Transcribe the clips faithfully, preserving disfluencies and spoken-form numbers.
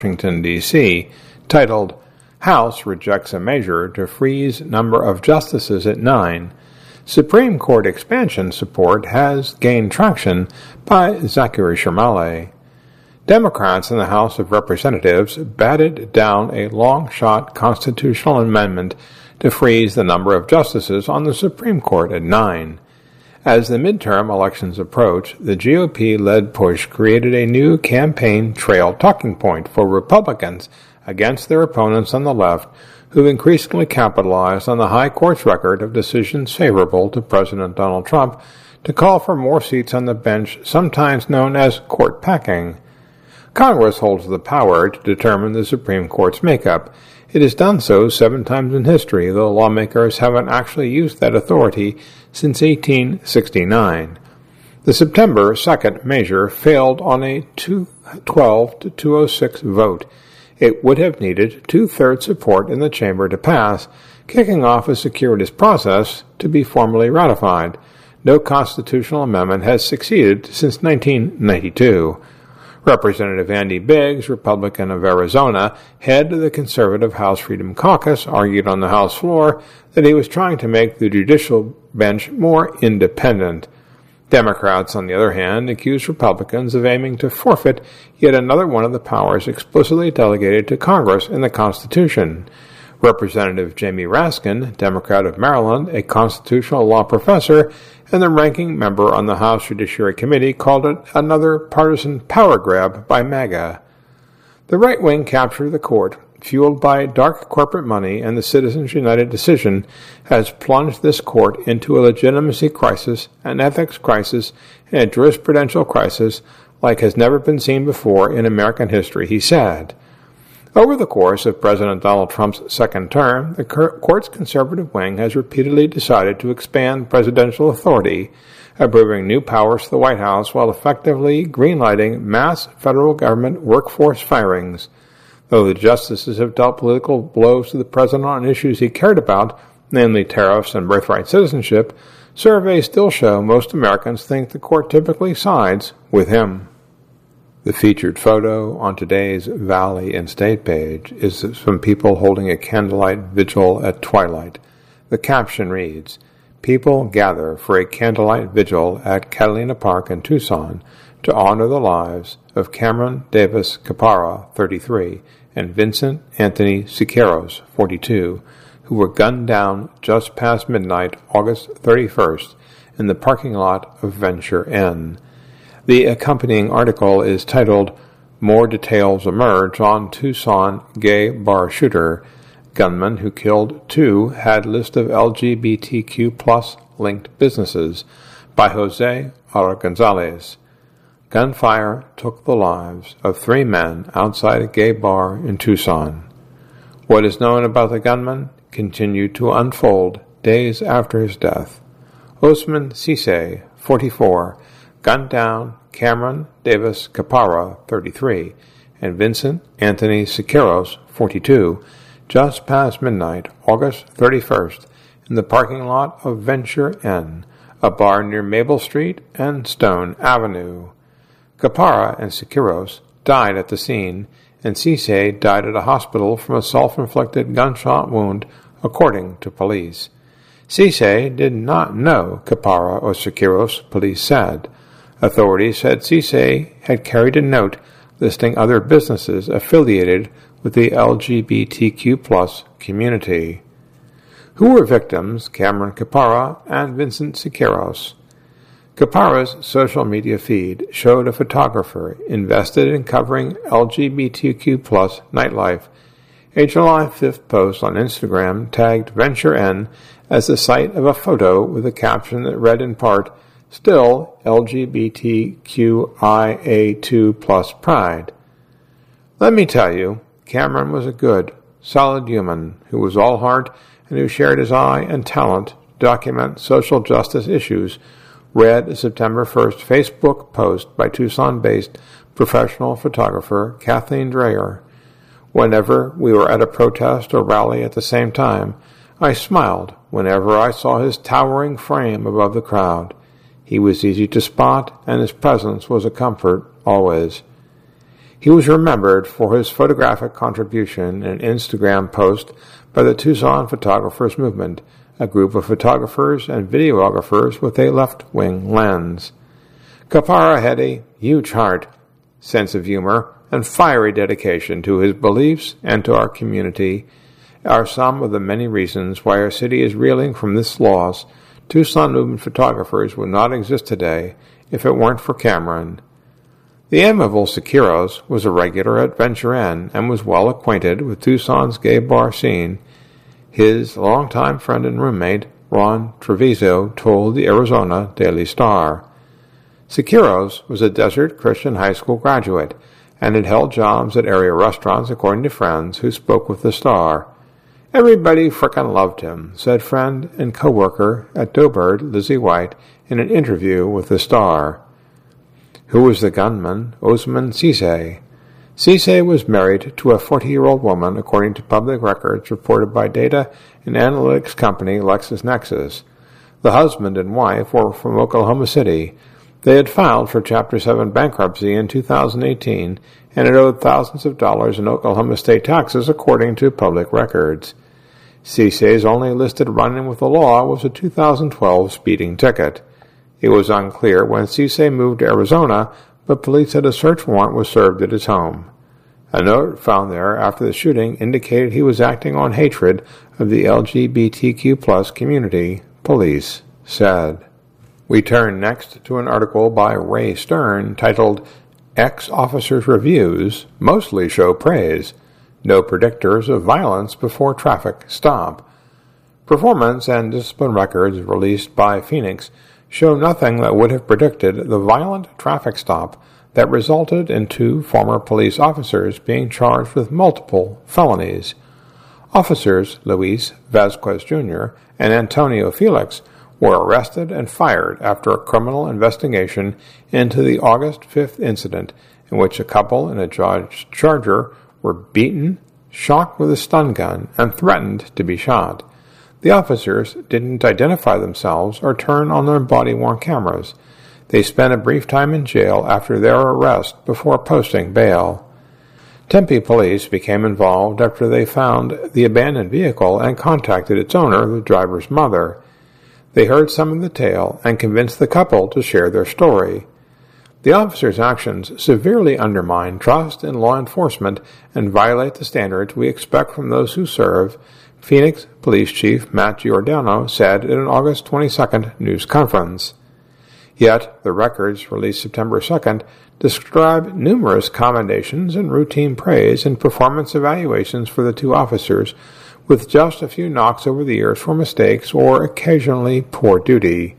Washington, D C, titled, House Rejects a Measure to Freeze Number of Justices at Nine. Supreme Court expansion support has gained traction by Zachary Shermale. Democrats in the House of Representatives batted down a long-shot constitutional amendment to freeze the number of justices on the Supreme Court at nine. As the midterm elections approach, the G O P-led push created a new campaign trail talking point for Republicans against their opponents on the left, who increasingly capitalized on the high court's record of decisions favorable to President Donald Trump to call for more seats on the bench, sometimes known as court packing. Congress holds the power to determine the Supreme Court's makeup. It has done so seven times in history, though lawmakers haven't actually used that authority since eighteen sixty-nine. The September second measure failed on a two twelve to two oh six vote. It would have needed two-thirds support in the chamber to pass, kicking off a circuitous process to be formally ratified. No constitutional amendment has succeeded since nineteen ninety-two. Representative Andy Biggs, Republican of Arizona, head of the conservative House Freedom Caucus, argued on the House floor that he was trying to make the judicial bench more independent. Democrats, on the other hand, accused Republicans of aiming to forfeit yet another one of the powers explicitly delegated to Congress in the Constitution. Representative Jamie Raskin, Democrat of Maryland, a constitutional law professor, and the ranking member on the House Judiciary Committee, called it another partisan power grab by MAGA. The right wing capture of the court, fueled by dark corporate money and the Citizens United decision, has plunged this court into a legitimacy crisis, an ethics crisis, and a jurisprudential crisis like has never been seen before in American history, he said. Over the course of President Donald Trump's second term, the court's conservative wing has repeatedly decided to expand presidential authority, approving new powers to the White House while effectively greenlighting mass federal government workforce firings. Though the justices have dealt political blows to the president on issues he cared about, namely tariffs and birthright citizenship, surveys still show most Americans think the court typically sides with him. The featured photo on today's Valley and State page is from people holding a candlelight vigil at twilight. The caption reads, People gather for a candlelight vigil at Catalina Park in Tucson to honor the lives of Cameron Davis Caparra, thirty-three, and Vincent Anthony Siqueiros, forty-two, who were gunned down just past midnight, August thirty-first, in the parking lot of Venture Inn. The accompanying article is titled, More Details Emerge on Tucson Gay Bar Shooter. Gunman who killed two had list of L G B T Q plus linked businesses, by Jose Ara Gonzalez. Gunfire took the lives of three men outside a gay bar in Tucson. What is known about the gunman continued to unfold days after his death. Osman Cisse, forty-four, gunned down Cameron Davis Caparra, thirty-three, and Vincent Anthony Siqueiros, forty-two, just past midnight, August thirty-first, in the parking lot of Venture Inn, a bar near Maple Street and Stone Avenue. Caparra and Siqueiros died at the scene, and Cisse died at a hospital from a self-inflicted gunshot wound, according to police. Cisse did not know Caparra or Siqueiros, police said. Authorities said Cisse had carried a note listing other businesses affiliated with the L G B T Q plus community. Who were victims? Cameron Caparra and Vincent Siqueiros. Caparra's social media feed showed a photographer invested in covering L G B T Q plus nightlife. A July fifth post on Instagram tagged Venture Inn as the site of a photo with a caption that read in part, Still L G B T Q I A two plus pride. Let me tell you, Cameron was a good, solid human who was all heart and who shared his eye and talent to document social justice issues, read a September first Facebook post by Tucson-based professional photographer Kathleen Dreyer. Whenever we were at a protest or rally at the same time, I smiled whenever I saw his towering frame above the crowd. He was easy to spot, and his presence was a comfort always. He was remembered for his photographic contribution in an Instagram post by the Tucson Photographers Movement, a group of photographers and videographers with a left-wing lens. Kapara had a huge heart, sense of humor, and fiery dedication to his beliefs and to our community are some of the many reasons why our city is reeling from this loss. Tucson Movement photographers would not exist today if it weren't for Cameron. The amiable Siqueiros was a regular at Venture Inn and was well acquainted with Tucson's gay bar scene. His longtime friend and roommate, Ron Treviso, told the Arizona Daily Star. Siqueiros was a Desert Christian High School graduate and had held jobs at area restaurants, according to friends who spoke with the Star. Everybody frickin' loved him, said friend and co-worker at Doughbird, Lizzie White, in an interview with the Star. Who was the gunman? Osman Cisse. Cisse was married to a forty-year-old woman, according to public records reported by data and analytics company LexisNexis. The husband and wife were from Oklahoma City. They had filed for Chapter seven bankruptcy in two thousand eighteen and had owed thousands of dollars in Oklahoma state taxes, according to public records. Cisse's only listed run-in with the law was a two thousand twelve speeding ticket. It was unclear when Cisse moved to Arizona, but police said a search warrant was served at his home. A note found there after the shooting indicated he was acting on hatred of the L G B T Q plus community, police said. We turn next to an article by Ray Stern titled, Ex-Officers' Reviews Mostly Show Praise. No Predictors of Violence Before Traffic Stop. Performance and discipline records released by Phoenix show nothing that would have predicted the violent traffic stop that resulted in two former police officers being charged with multiple felonies. Officers Luis Vasquez Junior and Antonio Felix were arrested and fired after a criminal investigation into the August fifth incident in which a couple in a Dodge Charger were beaten, shocked with a stun gun, and threatened to be shot. The officers didn't identify themselves or turn on their body-worn cameras. They spent a brief time in jail after their arrest before posting bail. Tempe police became involved after they found the abandoned vehicle and contacted its owner, the driver's mother. They heard some of the tale and convinced the couple to share their story. The officers' actions severely undermine trust in law enforcement and violate the standards we expect from those who serve, Phoenix Police Chief Matt Giordano said in an August twenty-second news conference. Yet, the records released September second describe numerous commendations and routine praise and performance evaluations for the two officers, with just a few knocks over the ears for mistakes or occasionally poor duty.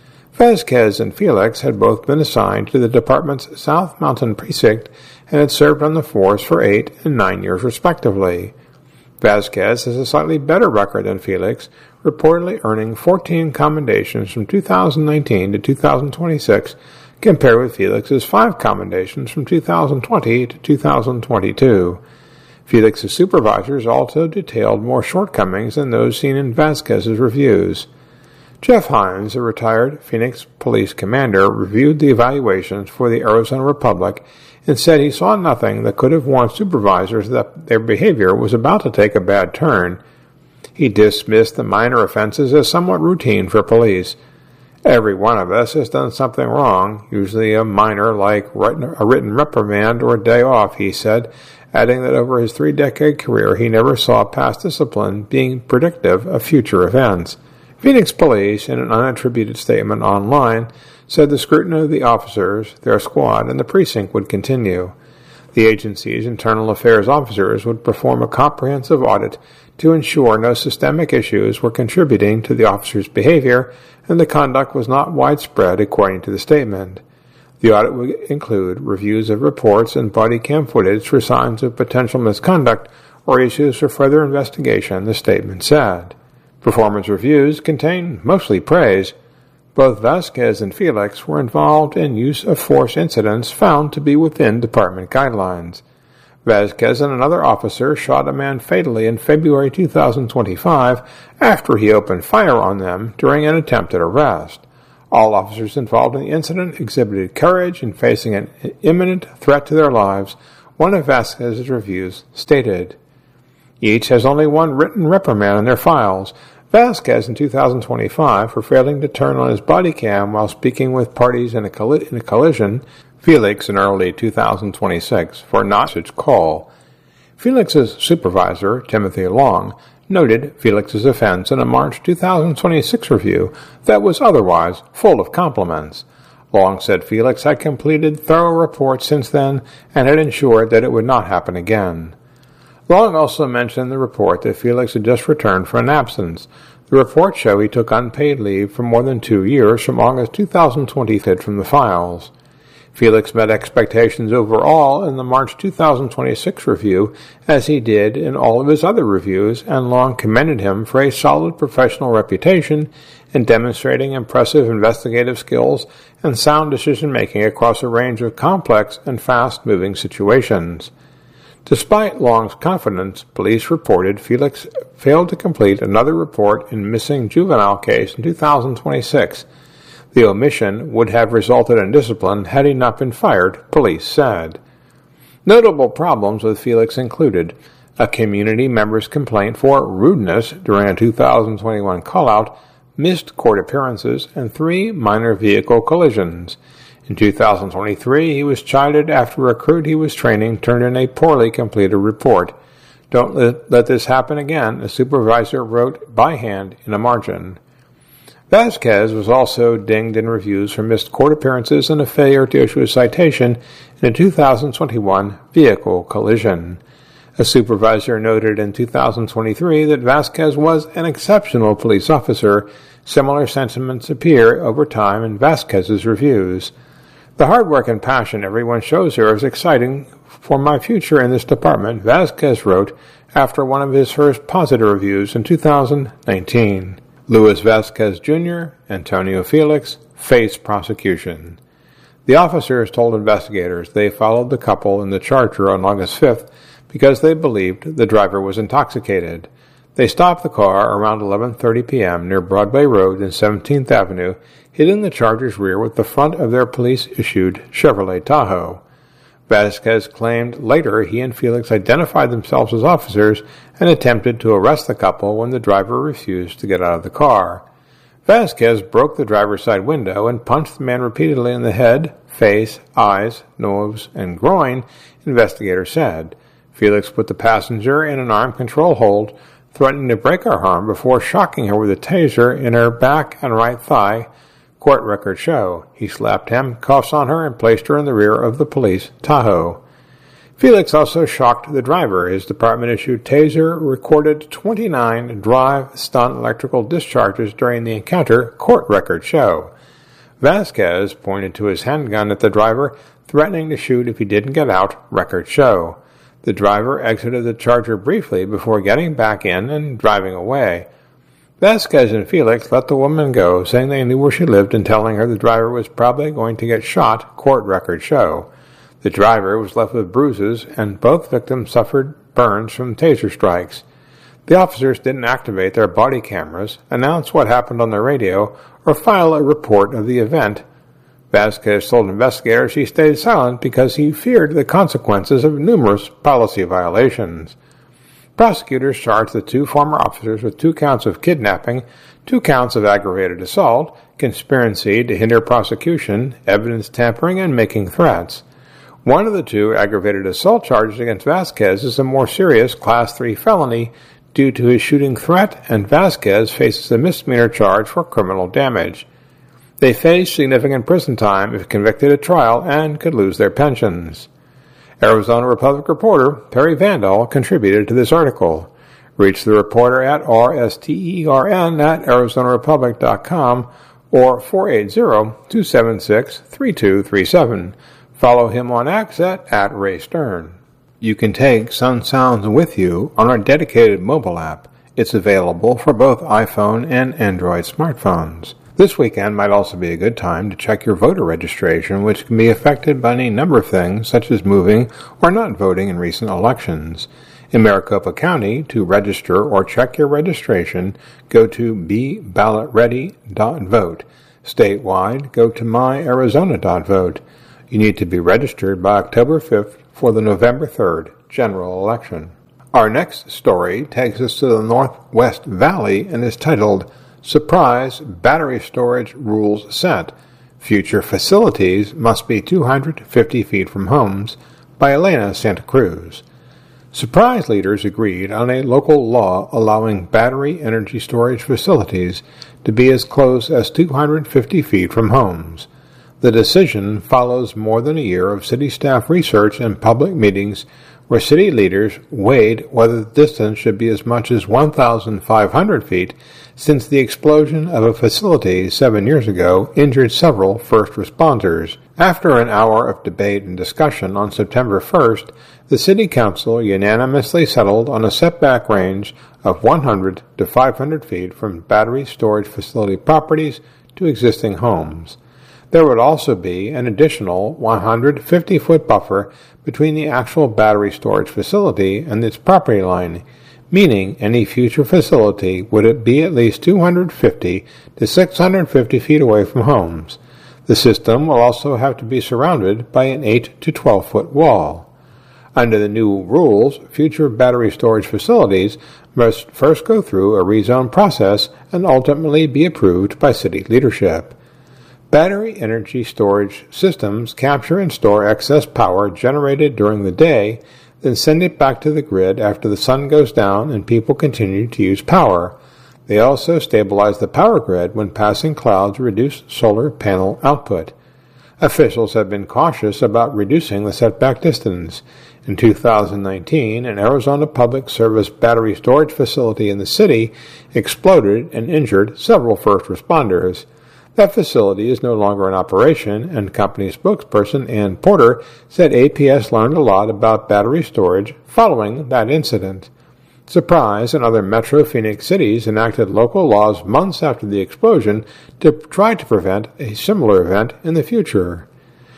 Vasquez and Felix had both been assigned to the department's South Mountain Precinct and had served on the force for eight and nine years respectively. Vasquez has a slightly better record than Felix, reportedly earning fourteen commendations from two thousand nineteen to two thousand twenty-six, compared with Felix's five commendations from two thousand twenty to two thousand twenty-two. Felix's supervisors also detailed more shortcomings than those seen in Vasquez's reviews. Jeff Hines, a retired Phoenix police commander, reviewed the evaluations for the Arizona Republic and said he saw nothing that could have warned supervisors that their behavior was about to take a bad turn. He dismissed the minor offenses as somewhat routine for police. Every one of us has done something wrong, usually a minor like a written reprimand or a day off, he said, adding that over his three-decade career he never saw past discipline being predictive of future events. Phoenix Police, in an unattributed statement online, said the scrutiny of the officers, their squad, and the precinct would continue. The agency's internal affairs officers would perform a comprehensive audit to ensure no systemic issues were contributing to the officers' behavior and the conduct was not widespread, according to the statement. The audit would include reviews of reports and body cam footage for signs of potential misconduct or issues for further investigation, the statement said. Performance reviews contain mostly praise. Both Vasquez and Felix were involved in use of force incidents found to be within department guidelines. Vasquez and another officer shot a man fatally in February two thousand twenty-five after he opened fire on them during an attempted arrest. All officers involved in the incident exhibited courage in facing an imminent threat to their lives, one of Vasquez's reviews stated. Each has only one written reprimand in their files. Vasquez in two thousand twenty-five for failing to turn on his body cam while speaking with parties in a, colli- in a collision. Felix in early two thousand twenty-six for a message call. Felix's supervisor, Timothy Long, noted Felix's offense in a March two thousand twenty-six review that was otherwise full of compliments. Long said Felix had completed thorough reports since then and had ensured that it would not happen again. Long also mentioned the report that Felix had just returned for an absence. The report showed he took unpaid leave for more than two years from August two thousand twenty from the files. Felix met expectations overall in the March two thousand twenty-six review, as he did in all of his other reviews, and Long commended him for a solid professional reputation in demonstrating impressive investigative skills and sound decision-making across a range of complex and fast-moving situations. Despite Long's confidence, police reported Felix failed to complete another report in missing juvenile case in two thousand twenty-six. The omission would have resulted in discipline had he not been fired, police said. Notable problems with Felix included a community member's complaint for rudeness during a two thousand twenty-one call-out, missed court appearances, and three minor vehicle collisions. In two thousand twenty-three, he was chided after a recruit he was training turned in a poorly completed report. Don't let, let this happen again, a supervisor wrote by hand in a margin. Vasquez was also dinged in reviews for missed court appearances and a failure to issue a citation in a two thousand twenty-one vehicle collision. A supervisor noted in two thousand twenty-three that Vasquez was an exceptional police officer. Similar sentiments appear over time in Vasquez's reviews. The hard work and passion everyone shows here is exciting for my future in this department, Vasquez wrote after one of his first positive reviews in two thousand nineteen. Luis Vasquez Junior, Antonio Felix, face prosecution. The officers told investigators they followed the couple in the Charger on August fifth because they believed the driver was intoxicated. They stopped the car around eleven thirty p.m. near Broadway Road and seventeenth Avenue, hitting the Charger's rear with the front of their police-issued Chevrolet Tahoe. Vasquez claimed later he and Felix identified themselves as officers and attempted to arrest the couple when the driver refused to get out of the car. Vasquez broke the driver's side window and punched the man repeatedly in the head, face, eyes, nose, and groin, investigators said. Felix put the passenger in an arm control hold, threatening to break her arm before shocking her with a taser in her back and right thigh. Court records show he slapped handcuffs on her and placed her in the rear of the police Tahoe. Felix also shocked the driver. His department-issued taser recorded twenty-nine drive-stun electrical discharges during the encounter, court records show. Vasquez pointed to his handgun at the driver, threatening to shoot if he didn't get out, records show. The driver exited the Charger briefly before getting back in and driving away. Vasquez and Felix let the woman go, saying they knew where she lived and telling her the driver was probably going to get shot, court records show. The driver was left with bruises, and both victims suffered burns from taser strikes. The officers didn't activate their body cameras, announce what happened on the radio, or file a report of the event. Vasquez told investigators he stayed silent because he feared the consequences of numerous policy violations. Prosecutors charged the two former officers with two counts of kidnapping, two counts of aggravated assault, conspiracy to hinder prosecution, evidence tampering, and making threats. One of the two aggravated assault charges against Vasquez is a more serious Class three felony due to his shooting threat, and Vasquez faces a misdemeanor charge for criminal damage. They face significant prison time if convicted at trial and could lose their pensions. Arizona Republic reporter Perry Vandal contributed to this article. Reach the reporter at rstern at arizona republic dot com or four eight zero, two seven six, three two three seven. Follow him on X at, at Ray Stern. You can take Sun Sounds with you on our dedicated mobile app. It's available for both iPhone and Android smartphones. This weekend might also be a good time to check your voter registration, which can be affected by any number of things, such as moving or not voting in recent elections. In Maricopa County, to register or check your registration, go to be ballot ready dot vote. Statewide, go to my arizona dot vote. You need to be registered by October fifth for the November third general election. Our next story takes us to the Northwest Valley and is titled, Surprise Battery Storage Rules Set. Future Facilities Must Be two hundred fifty feet from Homes, by Elena Santa Cruz. Surprise leaders agreed on a local law allowing battery energy storage facilities to be as close as two hundred fifty feet from homes. The decision follows more than a year of city staff research and public meetings where city leaders weighed whether the distance should be as much as one thousand five hundred feet, since the explosion of a facility seven years ago injured several first responders. After an hour of debate and discussion on September first, the City Council unanimously settled on a setback range of one hundred to five hundred feet from battery storage facility properties to existing homes. There would also be an additional one hundred fifty foot buffer between the actual battery storage facility and its property line, meaning any future facility would be at least two hundred fifty to six hundred fifty feet away from homes. The system will also have to be surrounded by an eight to twelve foot wall. Under the new rules, future battery storage facilities must first go through a rezone process and ultimately be approved by city leadership. Battery energy storage systems capture and store excess power generated during the day, then send it back to the grid after the sun goes down and people continue to use power. They also stabilize the power grid when passing clouds reduce solar panel output. Officials have been cautious about reducing the setback distance. In two thousand nineteen, an Arizona Public Service battery storage facility in the city exploded and injured several first responders. That facility is no longer in operation, and company spokesperson Ann Porter said A P S learned a lot about battery storage following that incident. Surprise and other Metro Phoenix cities enacted local laws months after the explosion to try to prevent a similar event in the future.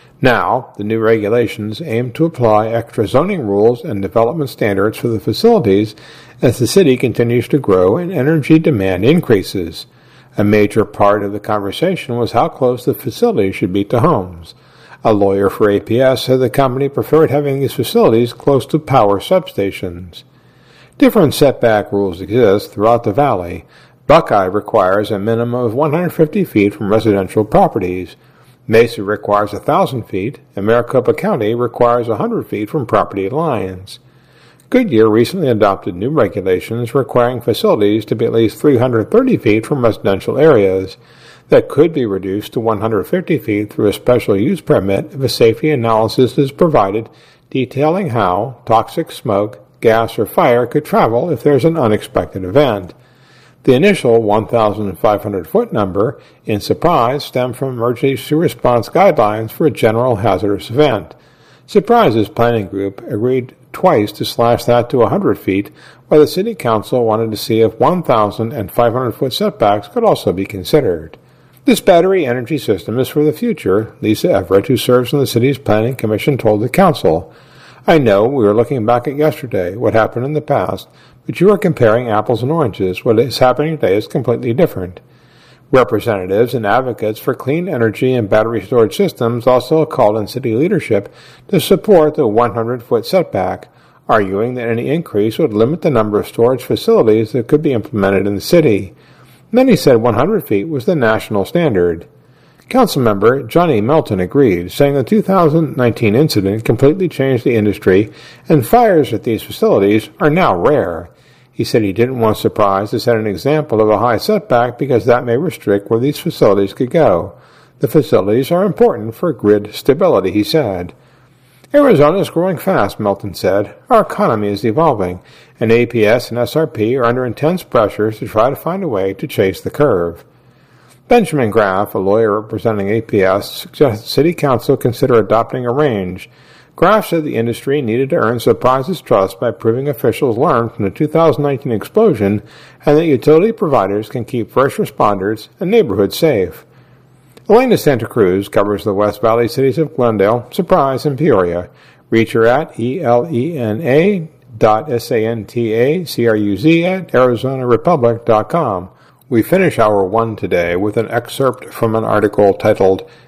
Now, the new regulations aim to apply extra zoning rules and development standards for the facilities as the city continues to grow and energy demand increases. A major part of the conversation was how close the facility should be to homes. A lawyer for A P S said the company preferred having these facilities close to power substations. Different setback rules exist throughout the valley. Buckeye requires a minimum of one hundred fifty feet from residential properties. Mesa requires one thousand feet, and Maricopa County requires one hundred feet from property lines. Goodyear recently adopted new regulations requiring facilities to be at least three hundred thirty feet from residential areas. That could be reduced to one hundred fifty feet through a special use permit if a safety analysis is provided detailing how toxic smoke, gas, or fire could travel if there's an unexpected event. The initial one thousand five hundred foot number in Surprise stemmed from emergency response guidelines for a general hazardous event. Surprise's planning group agreed twice to slash that to one hundred feet, while the City Council wanted to see if one thousand and five hundred foot setbacks could also be considered. This battery energy system is for the future, Lisa Everett, who serves on the city's planning commission, told the council. I know we were looking back at yesterday, what happened in the past, but you are comparing apples and oranges. What is happening today is completely different. Representatives and advocates for clean energy and battery storage systems also called on city leadership to support the one hundred foot setback, arguing that any increase would limit the number of storage facilities that could be implemented in the city. Many said one hundred feet was the national standard. Councilmember Johnny Melton agreed, saying the two thousand nineteen incident completely changed the industry and fires at these facilities are now rare. He said he didn't want Surprise to set an example of a high setback because that may restrict where these facilities could go. The facilities are important for grid stability, he said. Arizona is growing fast, Melton said. Our economy is evolving, and A P S and S R P are under intense pressures to try to find a way to chase the curve. Benjamin Graff, a lawyer representing A P S, suggested City Council consider adopting a range. Graff said the industry needed to earn Surprise's trust by proving officials learned from the two thousand nineteen explosion and that utility providers can keep first responders and neighborhoods safe. Elena Santa Cruz covers the West Valley cities of Glendale, Surprise, and Peoria. Reach her at E L E N A dot S A N T A C R U Z at Arizona Republic dot com. We finish our one today with an excerpt from an article titled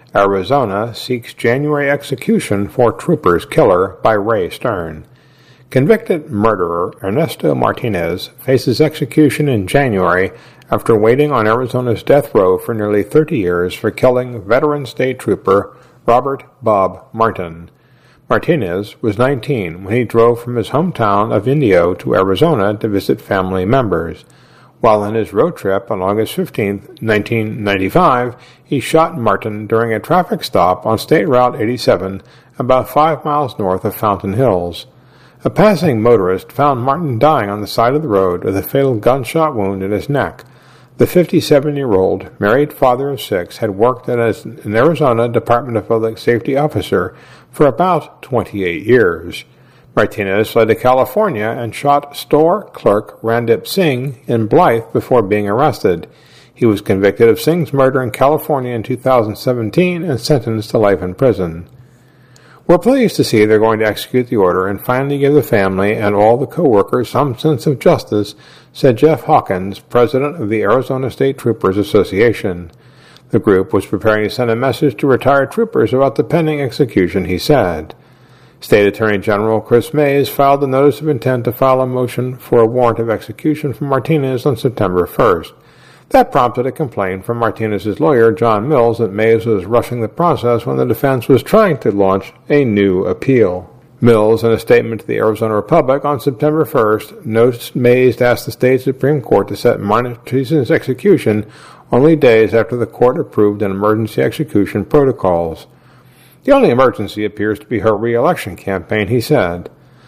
Arizona seeks January execution for trooper's killer by Ray Stern. Convicted murderer Ernesto Martinez faces execution in January after waiting on Arizona's death row for nearly thirty years for killing veteran state trooper Robert Bob Martin. Martinez was nineteen when he drove from his hometown of Indio to Arizona to visit family members. While on his road trip on August fifteenth, nineteen ninety-five, he shot Martin during a traffic stop on State Route eighty-seven about five miles north of Fountain Hills. A passing motorist found Martin dying on the side of the road with a fatal gunshot wound in his neck. The fifty-seven-year-old, married father of six, had worked as an Arizona Department of Public Safety officer for about twenty-eight years. Martinez fled to California and shot store clerk Randip Singh in Blythe before being arrested. He was convicted of Singh's murder in California in two thousand seventeen and sentenced to life in prison. We're pleased to see they're going to execute the order and finally give the family and all the co-workers some sense of justice, said Jeff Hawkins, president of the Arizona State Troopers Association. The group was preparing to send a message to retired troopers about the pending execution, he said. State Attorney General Chris Mays filed a notice of intent to file a motion for a warrant of execution for Martinez on September first. That prompted a complaint from Martinez's lawyer, John Mills, that Mays was rushing the process when the defense was trying to launch a new appeal. Mills, in a statement to the Arizona Republic on September first, noticed Mays asked the state Supreme Court to set Martinez's execution only days after the court approved an emergency execution protocols. The only emergency appears to be her re-election campaign, he said.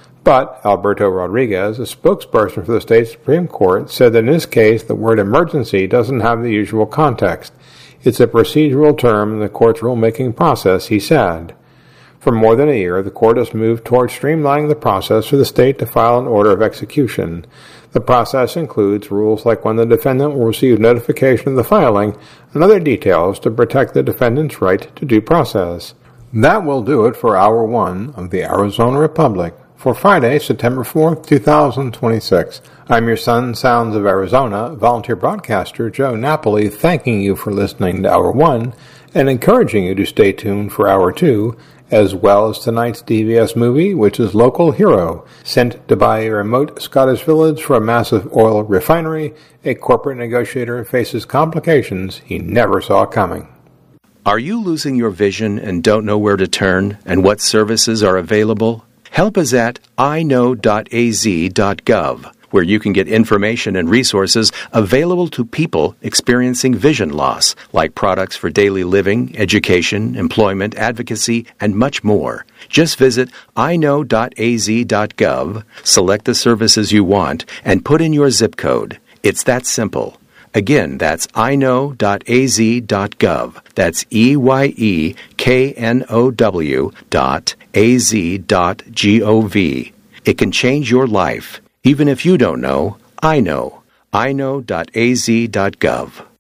But Alberto Rodriguez, a spokesperson for the state Supreme Court, said that in this case the word emergency doesn't have the usual context. It's a procedural term in the court's rulemaking process, he said. For more than a year, the court has moved toward streamlining the process for the state to file an order of execution. The process includes rules like when the defendant will receive notification of the filing and other details to protect the defendant's right to due process. That will do it for Hour one of the Arizona Republic for Friday, September fourth, two thousand twenty-six. I'm your son, Sounds of Arizona, volunteer broadcaster Joe Napoli, thanking you for listening to Hour one and encouraging you to stay tuned for Hour two, as well as tonight's D V S movie, which is Local Hero, sent to buy a remote Scottish village for a massive oil refinery. A corporate negotiator faces complications he never saw coming. Are you losing your vision and don't know where to turn and what services are available? Help is at i know dot a z dot gov, where you can get information and resources available to people experiencing vision loss, like products for daily living, education, employment, advocacy, and much more. Just visit i know dot a z dot gov, select the services you want, and put in your zip code. It's that simple. Again, that's i know dot a z dot gov. That's E Y E K N O W dot A Z dot G O V. It can change your life. Even if you don't know, I know. i know dot a z dot gov.